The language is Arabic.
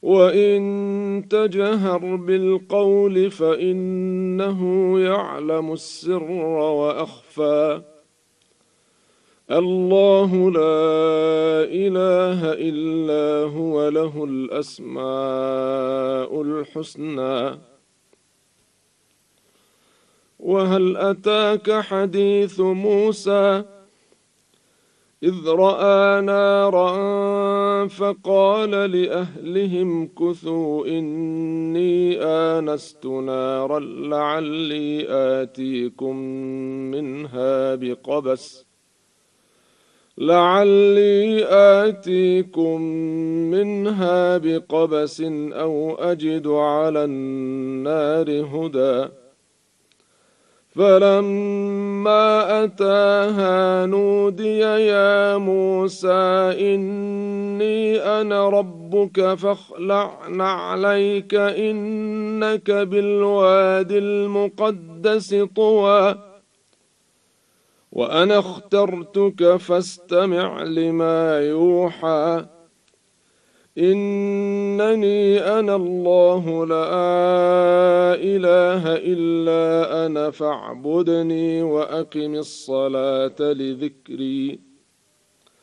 وإن تجهر بالقول فإنه يعلم السر وأخفى. الله لا إله إلا هو له الأسماء الحسنى. وهل أتاك حديث موسى إذ رأى نارا فقال لأهلهم كثوا إني آنست نارا لعلي آتيكم منها بقبس أو أجد على النار هدى. فلما أتاها نودي يا موسى إني أنا ربك فاخلع نعليك إنك بالوادي المقدس طوى وأنا اخترتك فاستمع لما يوحى. إنني أنا الله لا إله إلا أنا فاعبدني وأقم الصلاة لذكري.